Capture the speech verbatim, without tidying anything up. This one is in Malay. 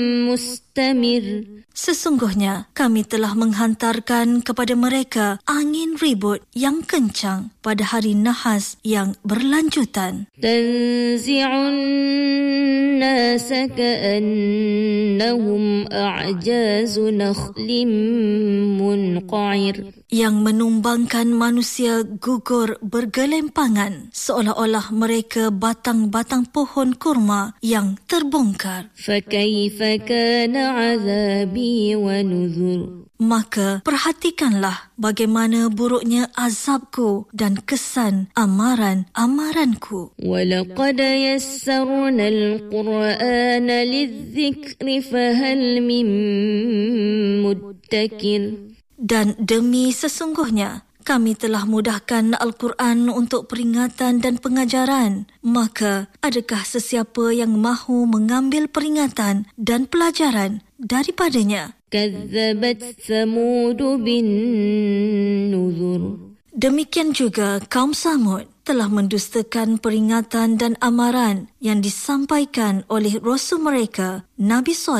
مستمر. Sesungguhnya kami telah menghantarkan kepada mereka angin ribut yang kencang pada hari nahas yang berlanjutan. تنزع الناس كأنهم أعجاز نخل منقعر. Yang menumbangkan manusia gugur bergelempangan seolah-olah mereka batang-batang pohon kurma yang terbongkar. فكيف كان عذابي ونذر. Maka perhatikanlah bagaimana buruknya azabku dan kesan amaran-amaranku. وَلَقَدْ يَسَّرْنَا الْقُرْآنَ لِلذِّكْرِ فَهَلْ مِن مُدَّكِرٍ. Dan demi sesungguhnya kami telah mudahkan Al-Quran untuk peringatan dan pengajaran. Maka adakah sesiapa yang mahu mengambil peringatan dan pelajaran daripadanya? كَذَّبَتْ ثَمُودُ بِالنُّذُرِ. Demikian juga kaum Samud telah mendustakan peringatan dan amaran yang disampaikan oleh Rasul mereka, Nabi Saleh.